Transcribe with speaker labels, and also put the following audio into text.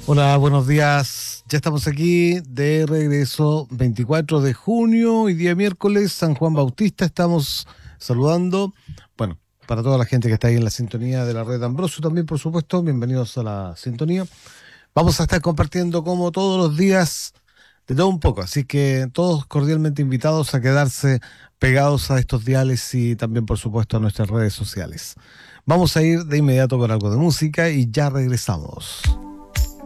Speaker 1: Hola, buenos días. Ya estamos aquí de regreso, 24 de junio y día miércoles, San Juan Bautista. Estamos saludando, bueno, para toda la gente que está ahí en la sintonía de la red Ambrosio también, por supuesto, bienvenidos a la sintonía. Vamos a estar compartiendo como todos los días de todo un poco, así que todos cordialmente invitados a quedarse pegados a estos diales y también, por supuesto, a nuestras redes sociales. Vamos a ir de inmediato con algo de música y ya regresamos.